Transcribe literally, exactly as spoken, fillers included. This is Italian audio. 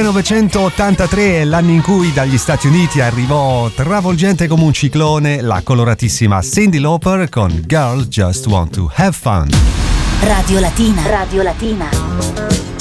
millenovecentottantatré è l'anno in cui dagli Stati Uniti arrivò travolgente come un ciclone la coloratissima Cyndi Lauper con Girls Just Want to Have Fun. Radio Latina. Radio Latina.